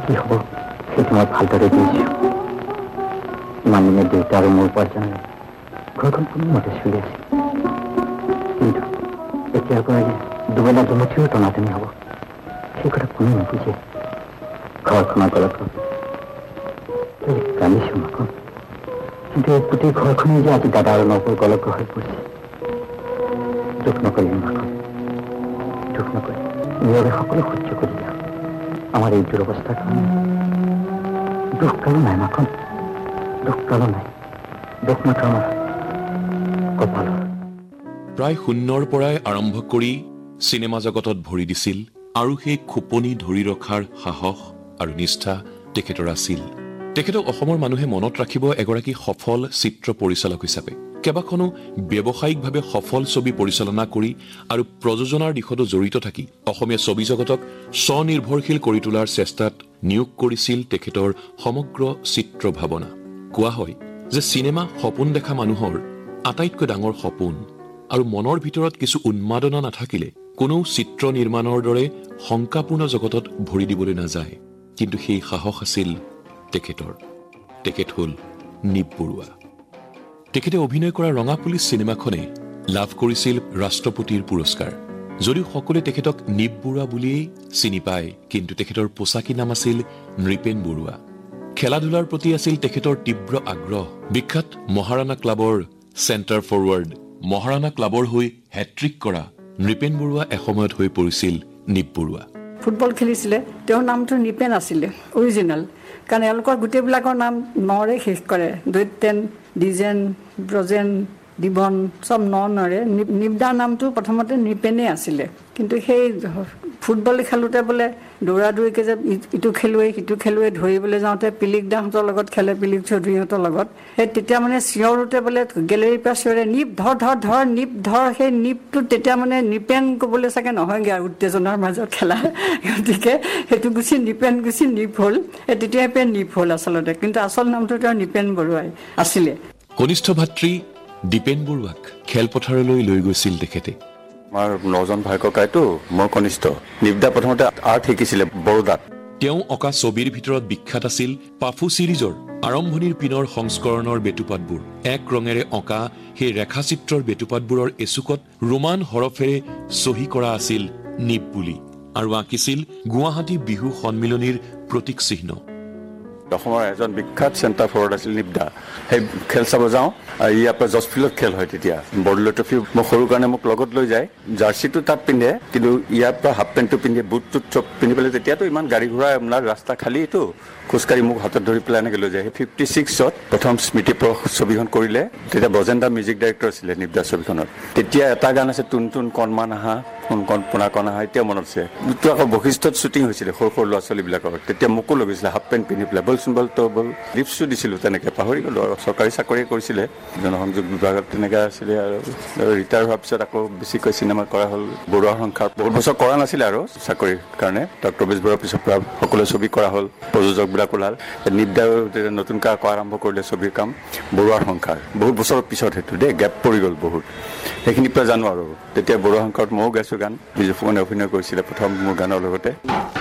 কি হ'ব সেইটো মই ভালদৰে বুজিছোঁ। ইমান দিনে দেউতা আৰু মোৰ উপাৰ্জনেৰে ঘৰখন কোনোমতে চলি আছিল, কিন্তু এতিয়াৰ পৰা দুবেলা দুমুঠিও টনাটনি হ'ব সেই কথা কোনেও নুবুজে। ঘৰখনৰ গলত কান্দিছোঁ মাখন, কিন্তু এই গোটেই ঘৰখনেই যে আজি দাদা আৰু নবৌৰ গলত হৈ পৰিছে। দুখ নকৰিবি মাখন, দুখ নকৰি নীৰৱে সকলো সহ্য কৰি দিয়া। আমাৰ এই দুৰৱস্থাৰ কাৰণে দুখ কালো নাই মাখন, দুখ কালো নাই। দুখ মাত্ৰ আমাৰ কপালৰ। প্ৰায় শূন্যৰ পৰাই আৰম্ভ কৰি চিনেমা জগতত ভৰি দিছিল আৰু সেই খোপনি ধৰি ৰখাৰ সাহস আৰু নিষ্ঠা তেখেতৰ আছিল। তেখেতক অসমৰ মানুহে মনত ৰাখিব এগৰাকী সফল চিত্ৰ পৰিচালক হিচাপে। কেইবাখনো ব্যৱসায়িকভাৱে সফল ছবি পৰিচালনা কৰি আৰু প্ৰযোজনাৰ দিশতো জড়িত থাকি অসমীয়া ছবি জগতক স্বনিৰ্ভৰশীল কৰি তোলাৰ চেষ্টাত নিয়োগ কৰিছিল তেখেতৰ সমগ্ৰ চিত্ৰ ভাৱনা। কোৱা হয় যে চিনেমা সপোন দেখা মানুহৰ আটাইতকৈ ডাঙৰ সপোন, আৰু মনৰ ভিতৰত কিছু উন্মাদনা নাথাকিলে কোনো চিত্ৰ নিৰ্মাণৰ দৰে শংকাপূৰ্ণ জগতত ভৰি দিবলৈ নাযায়। কিন্তু সেই সাহস আছিল তেখেতৰ। তেখেত হ'ল নীপ বৰুৱা। তেখেতে অভিনয় কৰা ৰঙা পুলিচ চিনেমাখনে লাভ কৰিছিল ৰাষ্ট্ৰপতিৰ পুৰস্কাৰ। যদিও সকলোৱে তেখেতক নীপ বৰুৱা বুলিয়েই চিনি পায়, কিন্তু তেখেতৰ পোচাকী নাম আছিল নৃপেন বৰুৱা। খেলা ধূলাৰ প্ৰতি আছিল তেখেতৰ তীব্ৰ আগ্ৰহ। বিখ্যাত মহাৰাণা ক্লাবৰ চেণ্টাৰ ফৰৱাৰ্ড, মহাৰাণা ক্লাবৰ হৈ হেট্ৰিক কৰা নৃপেন বৰুৱা এসময়ত হৈ পৰিছিল নীপ বৰুৱা। ফুটবল খেলিছিলে, তেওঁৰ নামটো নৃপেন আছিলে অৰিজিনেল, কাৰণ এওঁলোকৰ গোটেইবিলাকৰ নাম নৰে শেষ কৰে। দৈত্যেন, দ্বিজেন, ব্ৰজেন, দিবন চব নৰে। নিপদাৰ নামটো প্ৰথমতে নৃপেনেই আছিলে। কিন্তু সেই ফুটবল খেলোঁতে বোলে দৌৰা দৌৰিকৈ যে ইটো খেলুৱৈ সিটো খেলুৱৈ ধৰিবলৈ যাওঁতে পিলিক দাহঁতৰ লগত খেলে, পিলিক চৌধুৰীহঁতৰ লগত, সেই তেতিয়া মানে চিঞৰোতে বোলে গেলেৰীৰ পৰা চিঞৰে নীপ ধৰ ধৰ ধৰ নীপ ধৰ। সেই নীপটো তেতিয়া মানে নৃপেন ক'বলৈ চাগে নহয়গৈ আৰু উত্তেজনাৰ মাজত খেলা, গতিকে সেইটো গুচি নৃপেন গুচি নীপ হ'ল। সেই তেতিয়াই পৰা নীপ হ'ল আচলতে, কিন্তু আচল নামটো তেওঁৰ নৃপেন বৰুৱাই আছিলে। কনিষ্ঠ ভাতৃ দীপেন বৰুৱাক খেলপথাৰলৈ লৈ গৈছিল তেখেতে। আমাৰ 9জন ভাই ককাইতো মই কনিষ্ঠ। নিপদা প্ৰথমতে আৰ্ট শিকিছিলে বৰোদাত। তেওঁ অঁকা ছবিৰ ভিতৰত বিখ্যাত আছিল পাফু ছিৰিজৰ আৰম্ভণিৰ পিনৰ সংস্কৰণৰ বেটুপাতবোৰ। এক ৰঙেৰে অঁকা সেই ৰেখাচিত্ৰৰ বেটুপাতবোৰৰ এচুকত ৰোমান হৰফেৰে চহী কৰা আছিল নীপ বুলি, আৰু আঁকিছিল গুৱাহাটী বিহু সন্মিলনীৰ প্ৰতীক চিহ্ন। অসমৰ এজন বিখ্যাত চেণ্টাৰ ফৰৱাৰ্ড আছিল নিপদা। সেই খেল চাব যাওঁ, ইয়াৰ পৰা জজফিল্ডত খেল হয় তেতিয়া। বৰদলৈ ট্ৰফি মই সৰু কাৰণে মোক লগত লৈ যায়। জাৰ্চিটো তাত পিন্ধে, কিন্তু ইয়াৰ পৰা হাফ পেণ্টটো পিন্ধে, বুটটোত চব পিন্ধি পেলাই। তেতিয়াতো ইমান গাড়ী ঘোঁৰা আপোনাৰ ৰাস্তা খালীটো, খোজকাঢ়ি মোক হাতত ধৰি পেলাই এনেকৈ লৈ যায়। সেই 56ত প্ৰথম স্মৃতি ছবিখন কৰিলে। তেতিয়া ব্ৰজেন দা মিউজিক ডাইৰেক্টৰ আছিলে নিপদা ছবিখনত। তেতিয়া এটা গান আছে টুন টুন কণমান আহা, কোন কণ পোনা কণ আহা, এতিয়া মনত আছে। যিটো আকৌ বশিষ্ঠত শ্বুটিং হৈছিলে সৰু সৰু ল'ৰা ছোৱালীবিলাকৰ। তেতিয়া মোকো লৈ গৈছিলে হাফ পেণ্ট পিন্ধি পেলাই, বলচোন বল তো বল, লিপছো দিছিলোঁ তেনেকৈ। পাহৰি গ'লোঁ আৰু চৰকাৰী চাকৰি কৰিছিলে, জনসংযোগ বিভাগত তেনেকৈ আছিলে। আৰু ৰিটায়াৰ হোৱাৰ পিছত আকৌ বেছিকৈ চিনেমা কৰা হ'ল। বৰুৱাৰ সংসাৰ বহুত বছৰ কৰা নাছিলে আৰু চাকৰিৰ কাৰণে। ডক্টৰ বেজ বৰুৱাৰ পিছৰ পৰা সকলো ছবি কৰা হ'ল, প্ৰযোজকবিলাক ওলাল। নিপদাও নতুনকৈ আকৌ আৰম্ভ কৰিলে ছবিৰ কাম, বৰুৱাৰ সংসাৰ। বহুত বছৰৰ পিছত সেইটো দেই, গেপ পৰি গ'ল বহুত। সেইখিনিৰ পৰা জানো আৰু তেতিয়া বৰুৱাৰ সংসাৰত ময়ো গাইছোঁ গান। বিজু ফুকনে অভিনয় কৰিছিলে প্ৰথম মোৰ গানৰ লগতে।